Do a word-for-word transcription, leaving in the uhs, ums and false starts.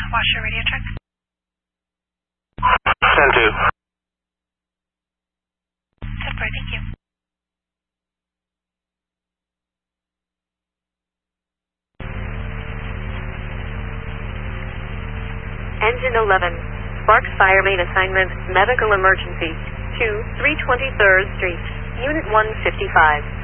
Washer radio check. ten two. ten four, thank you. Engine eleven, Sparks Fire Main Assignment, Medical Emergency, to three twenty-third Street, Unit one fifty-five.